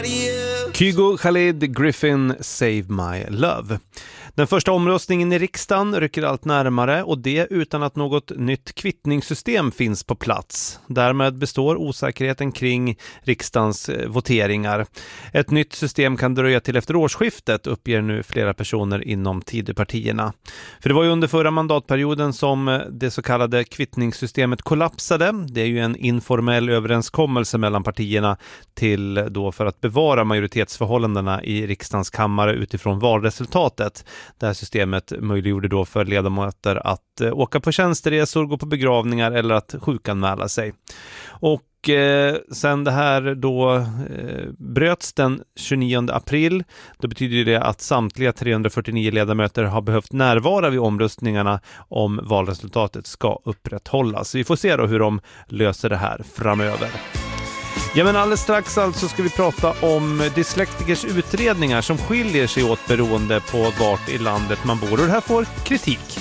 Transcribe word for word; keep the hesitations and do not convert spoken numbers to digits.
Kygo Khalid Griffin Save My Love. Den första omröstningen i riksdagen rycker allt närmare, och det utan att något nytt kvittningssystem finns på plats. Därmed består osäkerheten kring riksdagens voteringar. Ett nytt system kan dröja till efter årsskiftet, uppger nu flera personer inom Tidöpartierna. För det var ju under förra mandatperioden som det så kallade kvittningssystemet kollapsade. Det är ju en informell överenskommelse mellan partierna till då för att bevara majoritetsförhållandena i riksdagens kammare utifrån valresultatet. Det här systemet möjliggjorde då för ledamöter att eh, åka på tjänsteresor, gå på begravningar eller att sjukanmäla sig. Och eh, sen det här då eh, bröts den tjugonionde april, då betyder det att samtliga trehundrafyrtionio ledamöter har behövt närvara vid omröstningarna om valresultatet ska upprätthållas. Vi får se då hur de löser det här framöver. Ja, men alldeles strax alltså ska vi prata om dyslektikers utredningar som skiljer sig åt beroende på vart i landet man bor, och det här får kritik.